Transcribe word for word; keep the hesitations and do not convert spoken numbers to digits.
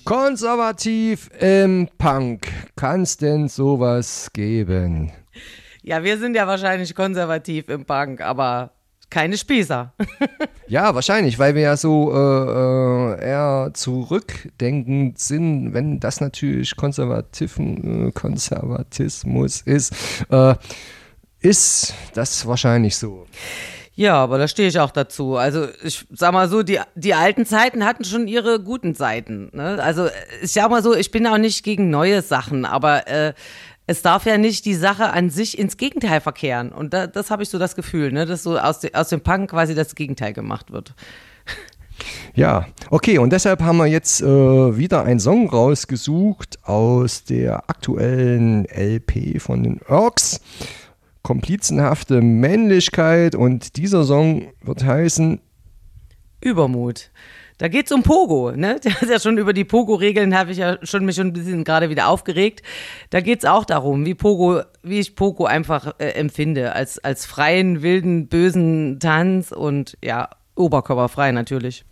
Konservativ im Punk. Kann's denn sowas geben? Ja, wir sind ja wahrscheinlich konservativ im Punk, aber keine Spießer. Ja, wahrscheinlich, weil wir ja so äh, äh, eher zurückdenkend sind, wenn das natürlich Konservativen, äh, Konservatismus ist, äh, ist das wahrscheinlich so. Ja, aber da stehe ich auch dazu. Also ich sag mal so, die, die alten Zeiten hatten schon ihre guten Seiten. Ne? Also ich sag mal so, ich bin auch nicht gegen neue Sachen, aber äh, es darf ja nicht die Sache an sich ins Gegenteil verkehren. Und da, das habe ich so das Gefühl, ne? Dass so aus, de, aus dem Punk quasi das Gegenteil gemacht wird. Ja, okay, und deshalb haben wir jetzt äh, wieder einen Song rausgesucht aus der aktuellen L P von den Urks. Komplizenhafte Männlichkeit, und dieser Song wird heißen Übermut. Da geht's um Pogo, ne? Der ist ja schon über die Pogo-Regeln, habe ich ja schon mich schon ein bisschen gerade wieder aufgeregt. Da geht's auch darum, wie Pogo, wie ich Pogo einfach äh, empfinde, als, als freien, wilden, bösen Tanz und ja, oberkörperfrei natürlich.